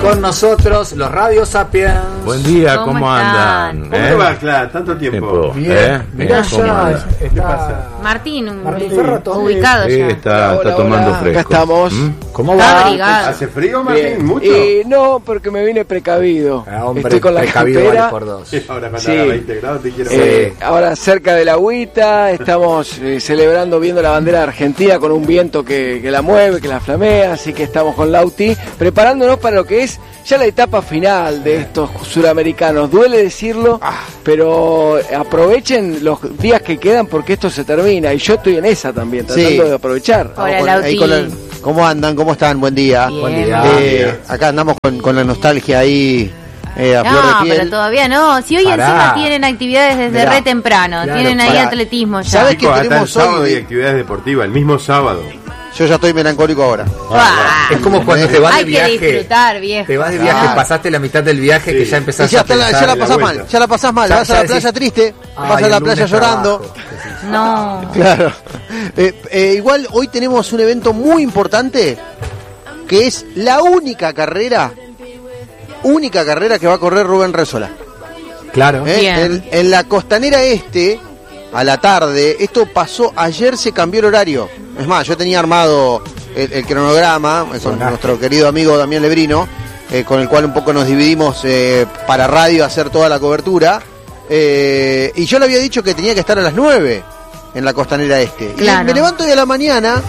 con nosotros los Radio Sapiens. Buen día, ¿cómo andan? ¿Cómo te va, Clara? Tanto tiempo. Bien. Mirá, ya ¿Qué pasa? Martín Ferro, ubicado Sí, ya. está tomando fresco. Acá estamos. ¿Cómo Está va? abrigado. ¿Hace frío, Martín? Bien. ¿Mucho? No, porque me vine precavido. Hombre, Estoy con la precavido campera. vale por dos. Ahora cuando Sí. haga 20 grados te quiero Ahora cerca de la agüita, estamos celebrando, viendo la bandera de Argentina con un viento que la mueve, que la flamea, así que estamos con Lauti, preparándonos para lo que es ya la etapa final de estos suramericanos. Duele decirlo, pero aprovechen los días que quedan porque esto se termina, y yo estoy en esa también, tratando de aprovechar. Hola, Lauti. ¿Cómo andan? ¿Cómo están? Buen día. Bien. Buen día. Acá andamos con la nostalgia ahí a flor de No, piel. pero todavía no. Si hoy Pará. encima tienen actividades desde Mirá. re temprano, Claro, tienen ahí pará. atletismo ya. ¿Sabes qué Hasta el tenemos sábado hoy? y actividades deportivas, el mismo sábado. Yo ya estoy melancólico ahora. ¡Buah! Es como cuando te vas de Hay que viaje. disfrutar, viejo. Te vas de viaje, Claro. pasaste la mitad del viaje que Sí. ya Y empezás ya, a pensar. ya la la pasás vuelta. mal, ya la pasás mal. Ya- Vas a ya la playa decís, triste, vas Ay, a la el playa lunes llorando. trabajo. No. Claro. Igual hoy tenemos un evento muy importante, que es la única carrera que va a correr Rubén Résola. Claro. Bien. En la Costanera Este, a la tarde, esto pasó, ayer se cambió el horario. Es más, yo tenía armado el cronograma con nuestro querido amigo Damián Lebrino, con el cual un poco nos dividimos para radio hacer toda la cobertura. Y yo le había dicho que tenía que estar a las 9 en la Costanera Este. Claro. Y me levanto hoy a la mañana,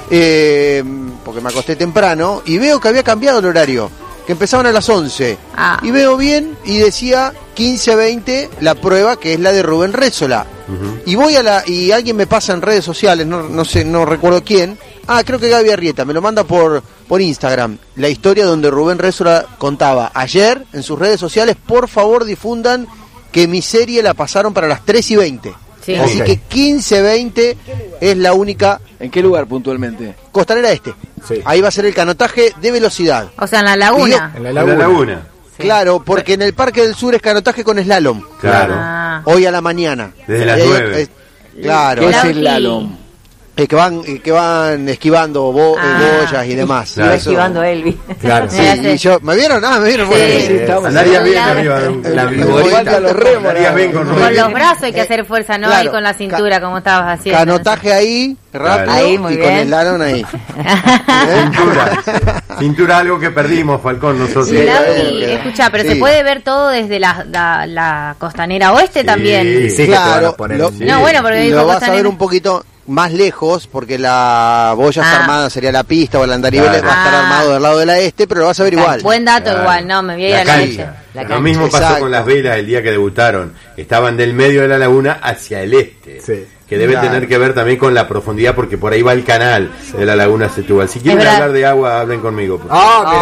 porque me acosté temprano, y veo que había cambiado el horario, que empezaban a las 11. Ah. Y veo bien, y decía 15:20 la prueba, que es la de Rubén Résola. Y voy y alguien me pasa en redes sociales, no sé, no recuerdo quién. Creo que Gaby Arrieta, me lo manda por Instagram, la historia donde Rubén Résola contaba ayer en sus redes sociales: por favor difundan que mi serie la pasaron para las 3:20. Sí. Así Ok. que 15:20 es la única. ¿En qué lugar puntualmente? Costanera Este. Sí. Ahí va a ser el canotaje de velocidad. O sea, en la laguna. En la En la laguna. laguna. Sí. Claro, porque en el Parque del Sur es canotaje con slalom. Claro. Ah. Hoy a la mañana. Desde las Ahí, 9. Claro. ¿Qué es Lauti. el slalom? Que van esquivando boyas y demás. Claro. Eso- Elvi. Claro. Sí, y yo, ¿me vieron? Me vieron. Bueno, Sí. sí. estamos Andarías bien La- arriba de un... la de un- vigorita. Falta los remos, Andarías bien con Con Rubén. los brazos hay que hacer fuerza, ¿no? Claro. Y con la cintura, como estabas haciendo. Canotaje ahí, rápido, Claro. Ahí, muy y con bien. el lalón ahí. Cintura, algo que perdimos, Falcón, nosotros. Sí, Lauti, claro. escucha, pero Sí. se puede ver todo desde la costanera oeste también. Sí, que te van a Claro, poner lo- en- No, bueno, porque dijo lo vas a costanera. ver un poquito más lejos, porque la boya está armada, sería la pista o el andarivel, Claro. va a estar Ah. armado del lado de la este, pero lo vas a ver igual. Buen dato Claro. igual, no, me voy a ir La a la cancha. este. La Lo cancha. mismo pasó Exacto. con las velas el día que debutaron. Estaban del medio de la laguna hacia el este. Sí. Que debe Claro. tener que ver también con la profundidad, porque por ahí va el canal de la laguna Setúbal. Si quieren Es verdad. hablar de agua, hablen conmigo. por favor.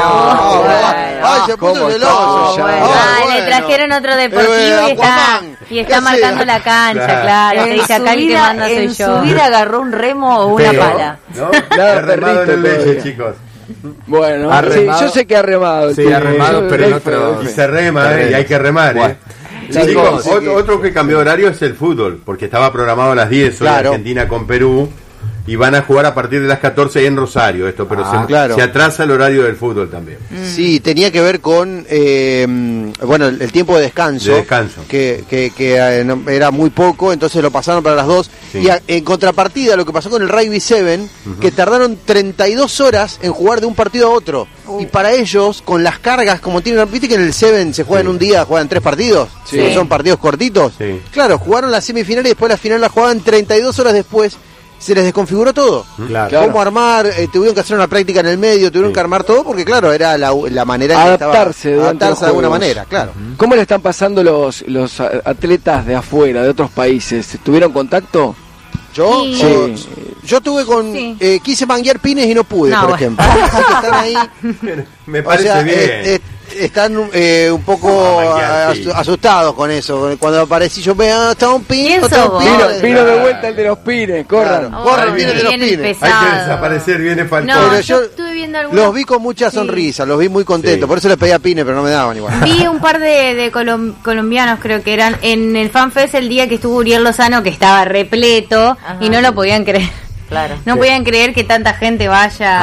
Ay, se puso ¿Cómo celoso. está? Bueno. Le trajeron otro deportivo y está Aquaman. está ¿Qué marcando hace? la cancha, Claro. claro. Se En dice acá el que manda soy en yo. su vida agarró un remo o una Pero- pala. ¿No? Nada, He remado en el perrito leche, todavía. chicos. Bueno, ¿Ha sí, remado? yo sé que ha remado. Sí, ha remado, pero en otro- Y se rema, y hay que remar, Bueno. Chicos, Chicos, otro que cambió horario es el fútbol, porque estaba programado a las 10 hoy Claro. Argentina con Perú, y van a jugar a partir de las 14 en Rosario esto, pero Claro. se atrasa el horario del fútbol también. Sí, tenía que ver con bueno, el tiempo de descanso. De descanso. Que era muy poco, entonces lo pasaron para las 2. Sí. Y en contrapartida, lo que pasó con el Rugby 7, que tardaron 32 horas en jugar de un partido a otro. Y para ellos, con las cargas, como tienen, viste que en el 7 se juega en un día, juegan 3 partidos, Sí. que son partidos cortitos. Sí. Claro, jugaron la semifinal y después la final la jugaban 32 horas después. Se les desconfiguró todo. Claro. Claro. Cómo armar, tuvieron que hacer una práctica en el medio, tuvieron Sí. que armar todo, porque claro, era la manera en que Adaptarse estaba, durante adaptarse los de alguna juegos. manera, claro. ¿Cómo le están pasando los atletas de afuera, de otros países? ¿Tuvieron contacto? Yo, Sí. yo tuve con, Sí. quise manguear pines y no pude, No, por bueno. ejemplo. Así que están ahí, Me o parece sea, bien. están un poco No, manguear, sí. asustados con eso. Cuando aparecí yo, estaba un pin, ¿Quién otro sos vos? pin. Vino de vuelta el de los pines, corran. Claro. Corre, Ay, viene de los viene el pines. Hay que pesado. desaparecer, viene Falcón. No, Pero yo yo estuve viendo algunos. Los vi con mucha sonrisa, los vi muy contentos. Sí. Por eso les pedía pines, pero no me daban igual. Vi un par de colombianos, creo que eran, en el FanFest el día que estuvo Uriel Lozano, que estaba repleto, Ajá. y no lo podían creer. Claro. No podían creer que tanta gente vaya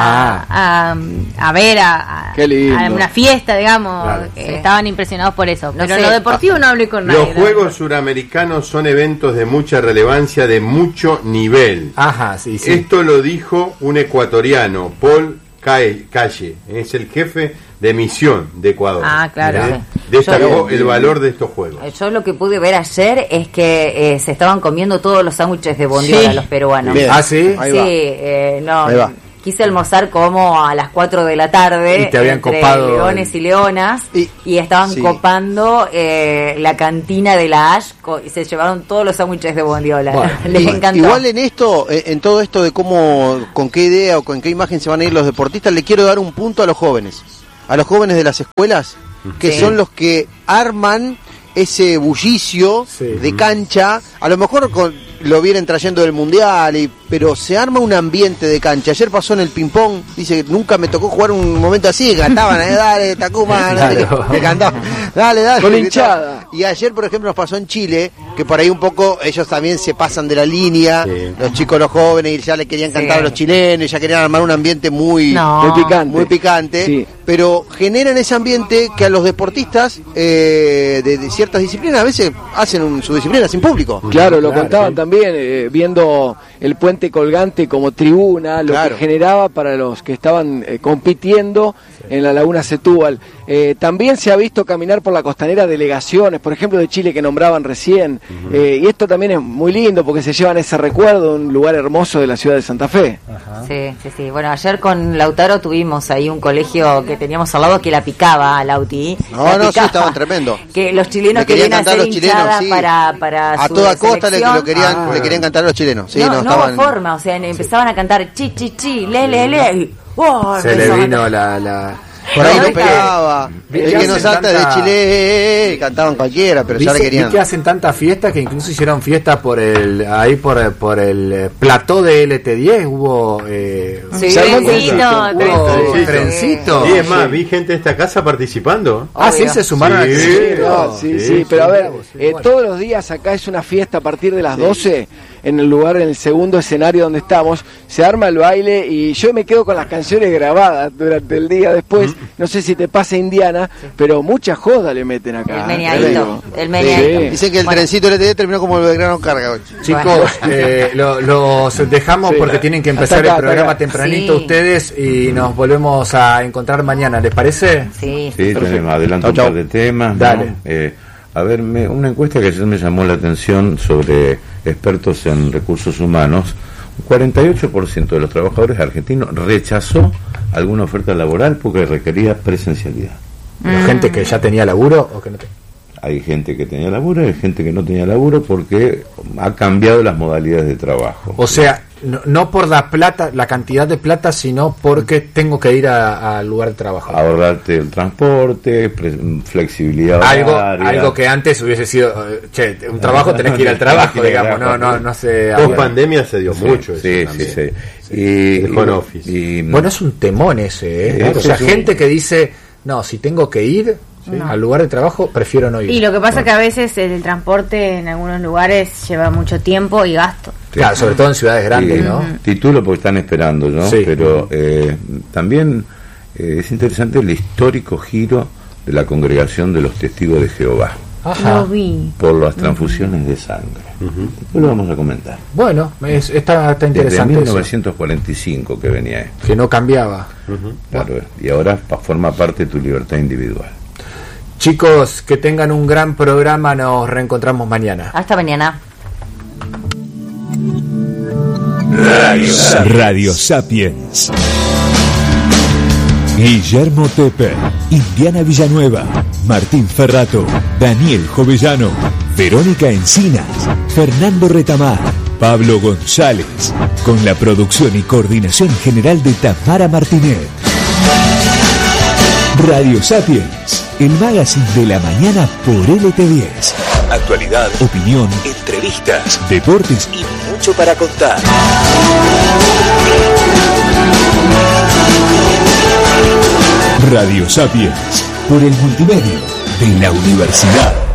a ver Qué lindo. a una fiesta, digamos. Claro. Estaban impresionados por eso. No Pero sé. en lo deportivo no hablé con nadie. Los Juegos Suramericanos son eventos de mucha relevancia, de mucho nivel. Ajá, sí, sí. Esto lo dijo un ecuatoriano, Paul Calle, es el jefe de misión de Ecuador. Ah, claro, sí. Destacó el valor de estos juegos. Yo lo que pude ver ayer es que se estaban comiendo todos los sándwiches de bondiola Sí. los peruanos. Bien. Ah, sí. Ahí Sí, va. no, Ahí va. quise almorzar como a las 4 de la tarde Y te habían entre copado leones y leonas y estaban sí. copando la cantina de la Ash y se llevaron todos los sándwiches de bondiola. Bueno, Les encantó. Igual en esto, en todo esto de cómo, con qué idea o con qué imagen se van a ir los deportistas, le quiero dar un punto a los jóvenes de las escuelas, que Sí. son los que arman ese bullicio Sí. de cancha. A lo mejor lo vienen trayendo del mundial, pero se arma un ambiente de cancha. Ayer pasó en el ping-pong, dice que nunca me tocó jugar un momento así, cantaban, dale, Takuma, no sé qué, Claro. me cantaban, dale, Con gritaban. hinchada. Y ayer, por ejemplo, nos pasó en Chile, que por ahí un poco ellos también se pasan de la línea, Sí. los chicos, los jóvenes, y ya le querían cantar Sí. a los chilenos, ya querían armar un ambiente muy No. Muy picante. Sí. pero generan ese ambiente que a los deportistas de ciertas disciplinas a veces hacen su disciplina sin público. Claro, lo Claro, contaban sí. también, viendo el puente colgante como tribuna, lo Claro. que generaba para los que estaban compitiendo en la Laguna Setúbal. También se ha visto caminar por la costanera delegaciones, por ejemplo de Chile que nombraban recién, y esto también es muy lindo porque se llevan ese recuerdo, un lugar hermoso de la ciudad de Santa Fe. Sí, sí, sí. Bueno, ayer con Lautaro tuvimos ahí un colegio que teníamos al lado que la picaba a Lauti. No, La no, sí, picaba. estaban tremendo. Que los chilenos Le querían querían cantar hacer los chilenos, hinchada sí. para A su toda costa le selección. querían cantar a los chilenos. Sí, no, no, no estaban... hubo forma, o sea, empezaban a cantar chi, chi, chi, le, y, ¡wow! Se le empezaban a vino cantar. la... Por ahí No, no es que- pegaba. vi El que que no hacen salta tanta- de Chile, cantaban cualquiera, pero ya le Vi querían. que hacen tantas fiestas que incluso hicieron fiestas por el plató de LT10. Hubo Sí, Se armó trencito, hubo trencito. trencito. Y es más, vi gente de esta casa participando. Ah, sí, Obvio. se sumaron al Sí, trencito. No, sí, sí, sí, pero a ver, sí, bueno. todos los días acá es una fiesta a partir de las 12, en el lugar, en el segundo escenario donde estamos, se arma el baile y yo me quedo con las canciones grabadas durante el día después, no sé si te pasa Indiana, pero mucha joda le meten acá. El meneadito, el meneadito. Sí. Dicen que el Bueno. trencito LTD terminó como el Belgrano Carga hoy. Chicos, los dejamos Sí. porque tienen que empezar Hasta acá, el programa hasta acá. tempranito Sí. ustedes y nos volvemos a encontrar mañana, ¿les parece? Sí, Sí, tenemos adelanto un Chau, par de temas. ¿no? Dale. A ver, una encuesta que ayer me llamó la atención sobre expertos en recursos humanos. Un 48% de los trabajadores argentinos rechazó alguna oferta laboral porque requería presencialidad. La gente que ya tenía laburo o que no tenía. Hay gente que tenía laburo y hay gente que no tenía laburo porque ha cambiado las modalidades de trabajo. O sea, no por la plata, la cantidad de plata, sino porque tengo que ir al lugar de trabajo. Ahorrarte el transporte, flexibilidad horaria. Algo que antes hubiese sido, un trabajo tenés que ir al trabajo, digamos, no sé. Post pandemia se dio mucho. Sí, eso sí, también. sí. Y, El home office. y- Bueno, es un temón ese, ¿eh? Sí, O sea, sí. gente que dice, no, si tengo que ir al lugar de trabajo, prefiero no ir. Y lo que pasa es que a veces el transporte en algunos lugares lleva mucho tiempo y gasto. Claro, sobre todo en ciudades grandes, y- ¿no? Título porque están esperando, ¿no? Sí. Pero también es interesante el histórico giro de la congregación de los testigos de Jehová Lo vi. por las transfusiones de sangre. Después lo vamos a comentar. Bueno, está Desde interesante eso, 1945 que venía esto. que no cambiaba. Claro, y ahora forma parte de tu libertad individual. Chicos, que tengan un gran programa, nos reencontramos mañana. Hasta mañana. Radio Sapiens. Guillermo Teper, Indiana Villanueva, Martín Ferrato, Daniel Jovellano, Verónica Encinas, Fernando Retamar, Pablo González, con la producción y coordinación general de Tamara Martinet. Radio Sapiens, el magazine de la mañana por LT10. Actualidad, opinión, entrevistas, deportes y mucho para contar. Radio Sapiens, por el multimedio de la universidad.